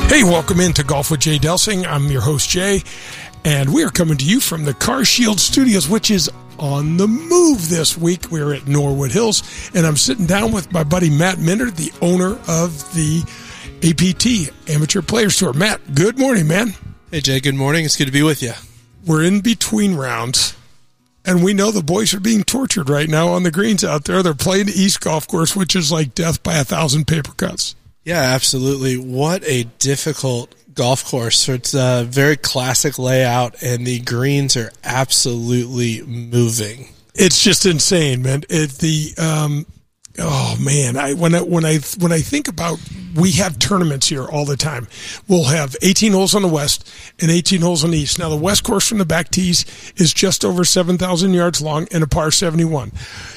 Hey, welcome into Golf with Jay Delsing. I'm your host, Jay, and we are coming to you from the Car Shield Studios, which is on the move this week. We're at Norwood Hills, and I'm sitting down with my buddy Matt Minter, the owner of the APT, Amateur Players Tour. Matt, good morning, man. Hey, Jay, good morning. It's good to be with you. We're in between rounds, and we know the boys are being tortured right now on the greens out there. They're playing the East Golf Course, which is like death by 1,000 paper cuts. Yeah, absolutely. What a difficult golf course. It's a very classic layout, and the greens are absolutely moving. It's just insane, man. When I think about, we have tournaments here all the time. We'll have 18 holes on the west and 18 holes on the east. Now, the west course from the back tees is just over 7,000 yards long and a par 71.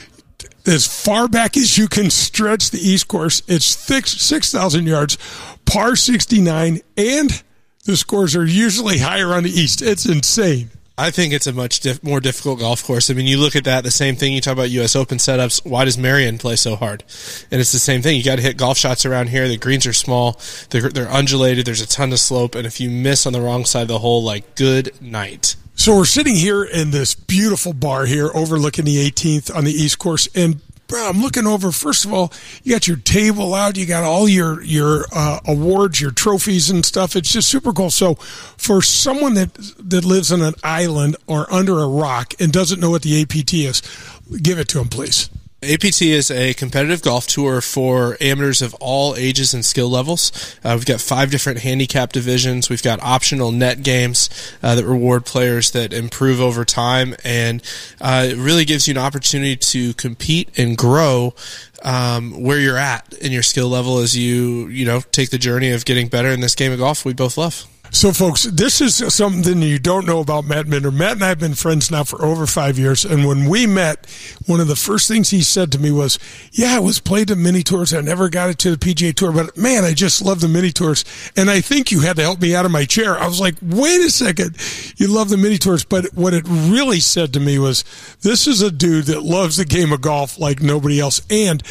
As far back as you can stretch the East course, it's thick 6,000 yards, par 69, and the scores are usually higher on the East. It's insane. I think it's a much more difficult golf course. I mean, you look at that, the same thing. You talk about U.S. Open setups. Why does Marion play so hard? And it's the same thing. You got to hit golf shots around here. The greens are small. They're undulated. There's a ton of slope. And if you miss on the wrong side of the hole, like, good night. So we're sitting here in this beautiful bar here overlooking the 18th on the East course, and bro, I'm looking over. First of all, you got your table out, you got all your awards, your trophies and stuff. It's just super cool. So for someone that lives on an island or under a rock and doesn't know what the APT is, give it to them, please. APT is a competitive golf tour for amateurs of all ages and skill levels. We've got 5 different handicap divisions. We've got optional net games that reward players that improve over time, and it really gives you an opportunity to compete and grow where you're at in your skill level as you take the journey of getting better in this game of golf we both love. So, folks, this is something you don't know about Matt Minter. Matt and I have been friends now for over 5 years, and when we met, one of the first things he said to me was, yeah, I was played the mini tours. I never got it to the PGA Tour, but, man, I just love the mini tours, and I think you had to help me out of my chair. I was like, wait a second, you love the mini tours, but what it really said to me was, this is a dude that loves the game of golf like nobody else, and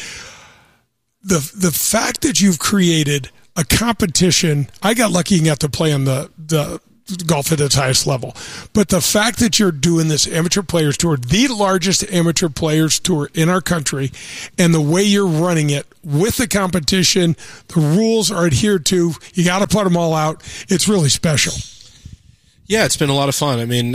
the fact that you've created a competition. I got lucky and got to play on the golf at its highest level. But the fact that you're doing this Amateur Players Tour, the largest Amateur Players Tour in our country, and the way you're running it with the competition, the rules are adhered to, you got to put them all out. It's really special. Yeah, it's been a lot of fun. I mean,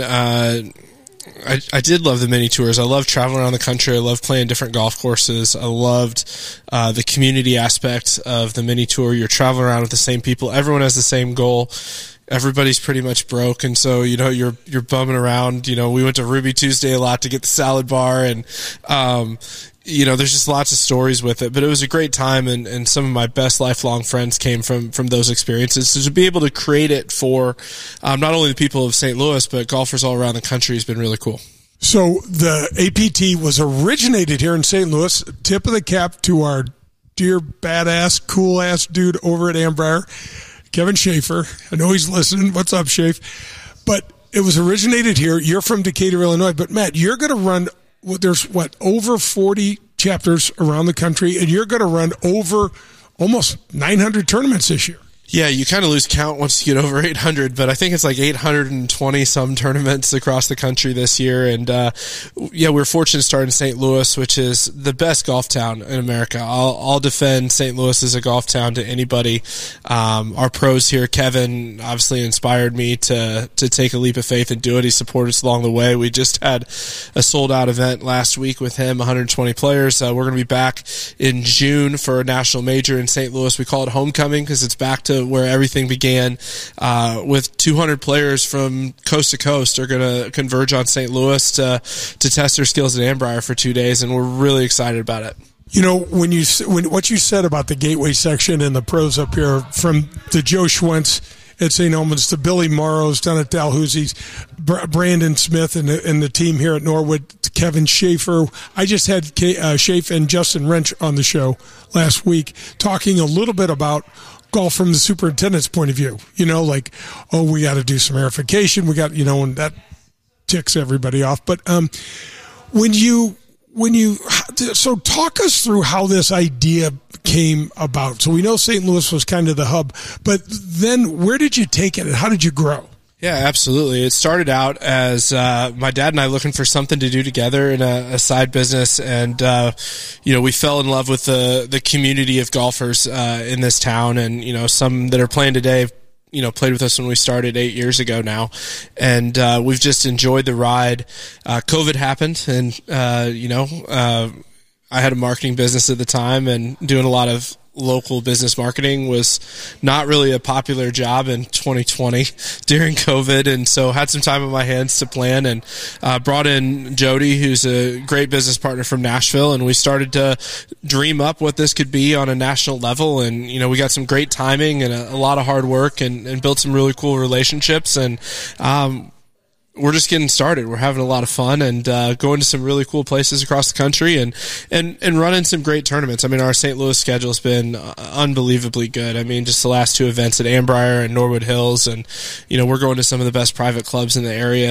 I did love the mini tours. I love traveling around the country. I love playing different golf courses. I loved the community aspect of the mini tour. You're traveling around with the same people. Everyone has the same goal. Everybody's pretty much broke, and so you're bumming around. We went to Ruby Tuesday a lot to get the salad bar, and there's just lots of stories with it. But it was a great time, and some of my best lifelong friends came from those experiences. So to be able to create it for not only the people of St. Louis, but golfers all around the country has been really cool. So the APT was originated here in St. Louis. Tip of the cap to our dear badass, cool-ass dude over at Ambrier, Kevin Schaefer. I know he's listening. What's up, Schaefer? But it was originated here. You're from Decatur, Illinois. But, Matt, you're going to run there's over 40 chapters around the country, and you're going to run over almost 900 tournaments this year. Yeah, you kind of lose count once you get over 800, but I think it's like 820 some tournaments across the country this year. And we're fortunate to start in St. Louis, which is the best golf town in America. I'll defend St. Louis as a golf town to anybody. Our pros here, Kevin, obviously inspired me to take a leap of faith and do it. He supported us along the way. We just had a sold out event last week with him, 120 players. We're going to be back in June for a national major in St. Louis. We call it homecoming because it's back to where everything began, with 200 players from coast to coast are going to converge on St. Louis to test their skills at Ambrier for 2 days, and we're really excited about it. What you said about the Gateway section and the pros up here, from the Joe Schwentz at St. Albans to Billy Morrow's down at Dalhousie's, Brandon Smith and the team here at Norwood, to Kevin Schaefer. I just had Schaefer and Justin Wrench on the show last week talking a little bit about golf from the superintendent's point of view. We got to do some aerification. We got, and that ticks everybody off. But when you So talk us through how this idea came about. So we know St. Louis was kind of the hub, but then where did you take it and how did you grow? Yeah, absolutely. It started out as my dad and I looking for something to do together in a side business, and we fell in love with the community of golfers in this town, and some that are playing today played with us when we started 8 years ago now, and we've just enjoyed the ride. COVID happened, and I had a marketing business at the time, and doing a lot of local business marketing was not really a popular job in 2020 during COVID, and so had some time on my hands to plan, and brought in Jody, who's a great business partner from Nashville, and we started to dream up what this could be on a national level. And we got some great timing and a lot of hard work, and built some really cool relationships, and we're just getting started. We're having a lot of fun, and going to some really cool places across the country, and running some great tournaments. I mean, our St. Louis schedule has been unbelievably good. I mean, just the last two events at Ambrier and Norwood Hills, and we're going to some of the best private clubs in the area,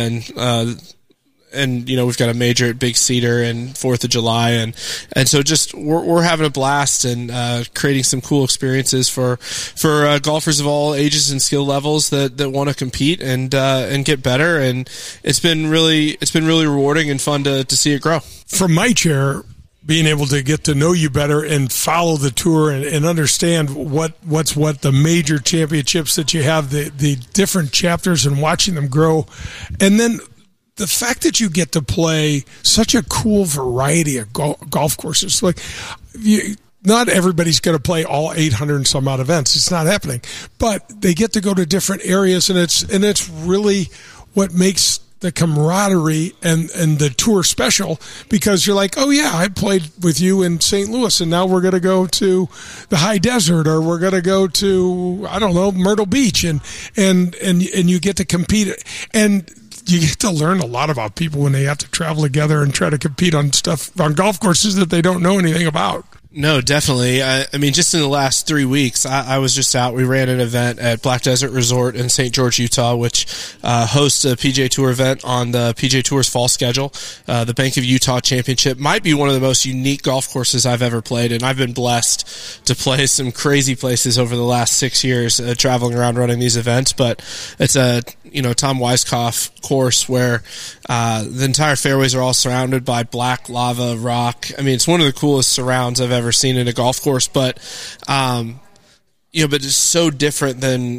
and we've got a major at Big Cedar and 4th of July, and so just we're having a blast, and creating some cool experiences for golfers of all ages and skill levels that want to compete and get better. And it's been really rewarding and fun to see it grow. From my chair, being able to get to know you better and follow the tour and understand what's the major championships that you have, the different chapters, and watching them grow, and then the fact that you get to play such a cool variety of golf courses. Like, not everybody's going to play all 800 and some odd events. It's not happening, but they get to go to different areas, and it's really what makes the camaraderie and the tour special, because you're like, oh yeah, I played with you in St. Louis, and now we're going to go to the high desert, or we're going to go to, I don't know, Myrtle Beach, and you get to compete, and you get to learn a lot about people when they have to travel together and try to compete on golf courses that they don't know anything about. No, definitely. I mean, just in the last 3 weeks, I was just out. We ran an event at Black Desert Resort in St. George, Utah, which hosts a PGA Tour event on the PGA Tour's fall schedule. The Bank of Utah Championship might be one of the most unique golf courses I've ever played, and I've been blessed to play some crazy places over the last 6 years, traveling around running these events. But it's a Tom Weiskopf course where the entire fairways are all surrounded by black lava rock. I mean, it's one of the coolest surrounds I've ever seen in a golf course, but but it's so different than